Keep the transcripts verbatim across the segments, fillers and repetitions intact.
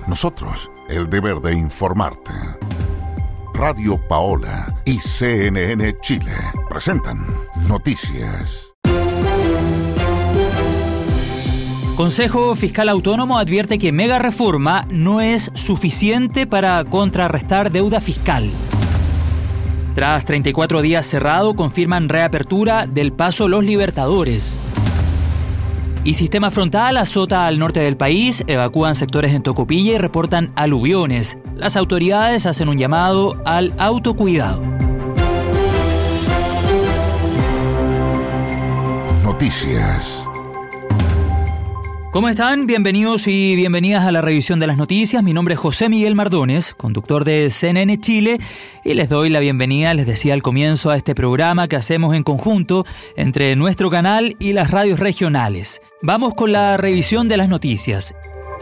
nosotros el deber de informarte. Radio Paola y C N N Chile presentan Noticias. Consejo Fiscal Autónomo advierte que mega reforma no es suficiente para contrarrestar deuda fiscal. Tras treinta y cuatro días cerrado, confirman reapertura del paso Los Libertadores. Y sistema frontal azota al norte del país, evacúan sectores en Tocopilla y reportan aluviones. Las autoridades hacen un llamado al autocuidado. Noticias. ¿Cómo están? Bienvenidos y bienvenidas a la revisión de las noticias. Mi nombre es José Miguel Mardones, conductor de C N N Chile, y les doy la bienvenida, les decía al comienzo, a este programa que hacemos en conjunto entre nuestro canal y las radios regionales. Vamos con la revisión de las noticias.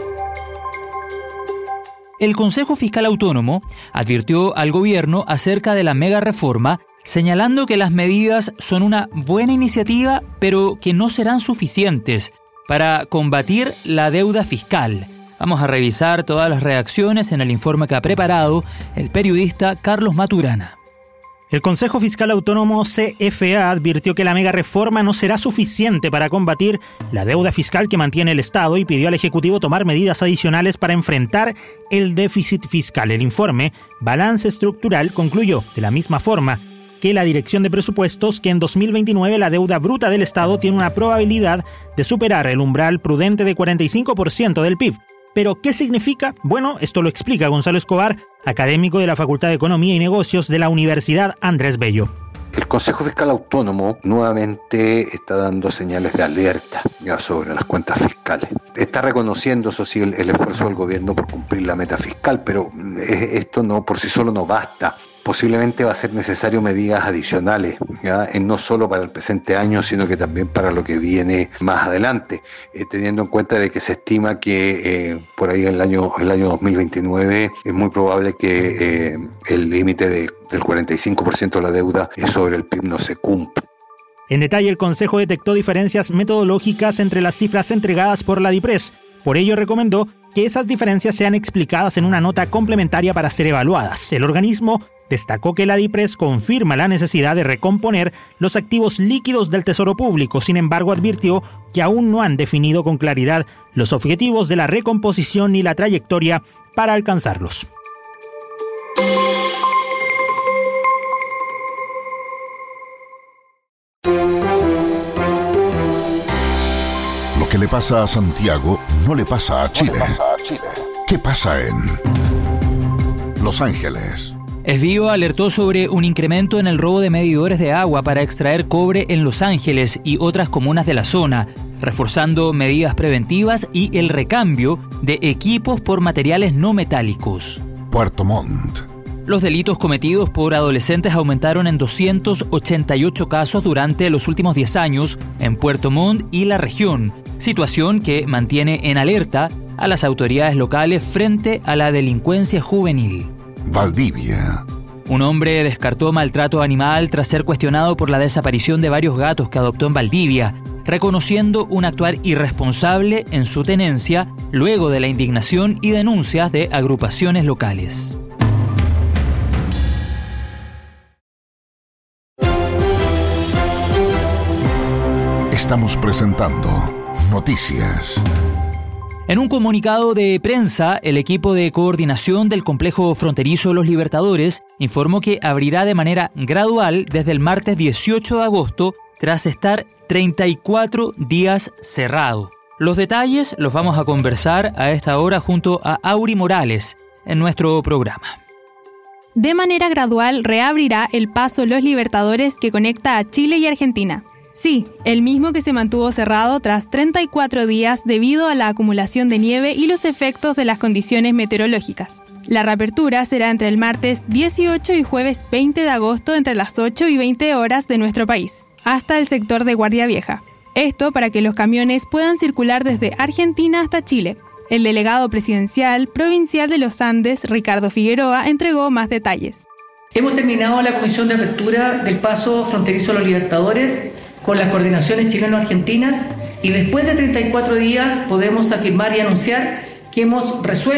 El Consejo Fiscal Autónomo advirtió al gobierno acerca de la mega reforma, señalando que las medidas son una buena iniciativa, pero que no serán suficientes para combatir la deuda fiscal. Vamos a revisar todas las reacciones en el informe que ha preparado el periodista Carlos Maturana. El Consejo Fiscal Autónomo C F A advirtió que la mega reforma no será suficiente para combatir la deuda fiscal que mantiene el Estado y pidió al Ejecutivo tomar medidas adicionales para enfrentar el déficit fiscal. El informe Balance Estructural concluyó de la misma forma que la Dirección de Presupuestos que en dos mil veintinueve la deuda bruta del Estado tiene una probabilidad de superar el umbral prudente de cuarenta y cinco por ciento del P I B. ¿Pero qué significa? Bueno, esto lo explica Gonzalo Escobar, académico de la Facultad de Economía y Negocios de la Universidad Andrés Bello. El Consejo Fiscal Autónomo nuevamente está dando señales de alerta ya sobre las cuentas fiscales. Está reconociendo, eso sí, el, el esfuerzo del gobierno por cumplir la meta fiscal, pero esto no por sí solo no basta. Posiblemente va a ser necesario medidas adicionales, ¿ya? No solo para el presente año, sino que también para lo que viene más adelante, eh, teniendo en cuenta de que se estima que eh, por ahí el año el año dos mil veintinueve es muy probable que eh, el límite de, del cuarenta y cinco por ciento de la deuda sobre el P I B no se cumpla. En detalle, el Consejo detectó diferencias metodológicas entre las cifras entregadas por la DIPRES. Por ello, recomendó que esas diferencias sean explicadas en una nota complementaria para ser evaluadas. El organismo destacó que la DIPRES confirma la necesidad de recomponer los activos líquidos del Tesoro Público. Sin embargo, advirtió que aún no han definido con claridad los objetivos de la recomposición ni la trayectoria para alcanzarlos. Lo que le pasa a Santiago no le pasa a Chile. ¿Qué pasa en Los Ángeles? Esbio alertó sobre un incremento en el robo de medidores de agua para extraer cobre en Los Ángeles y otras comunas de la zona, reforzando medidas preventivas y el recambio de equipos por materiales no metálicos. Puerto Montt. Los delitos cometidos por adolescentes aumentaron en doscientos ochenta y ocho casos durante los últimos diez años en Puerto Montt y la región, situación que mantiene en alerta a las autoridades locales frente a la delincuencia juvenil. Valdivia. Un hombre descartó maltrato animal tras ser cuestionado por la desaparición de varios gatos que adoptó en Valdivia, reconociendo un actuar irresponsable en su tenencia luego de la indignación y denuncias de agrupaciones locales. Estamos presentando Noticias. En un comunicado de prensa, el equipo de coordinación del complejo fronterizo Los Libertadores informó que abrirá de manera gradual desde el martes dieciocho de agosto, tras estar treinta y cuatro días cerrado. Los detalles los vamos a conversar a esta hora junto a Auri Morales en nuestro programa. De manera gradual reabrirá el paso Los Libertadores que conecta a Chile y Argentina. Sí, el mismo que se mantuvo cerrado tras treinta y cuatro días debido a la acumulación de nieve y los efectos de las condiciones meteorológicas. La reapertura será entre el martes dieciocho y jueves veinte de agosto entre las ocho y veinte horas de nuestro país, hasta el sector de Guardia Vieja. Esto para que los camiones puedan circular desde Argentina hasta Chile. El delegado presidencial provincial de los Andes, Ricardo Figueroa, entregó más detalles. Hemos terminado la comisión de apertura del paso fronterizo Los Libertadores con las coordinaciones chileno-argentinas y después de treinta y cuatro días podemos afirmar y anunciar que hemos resuelto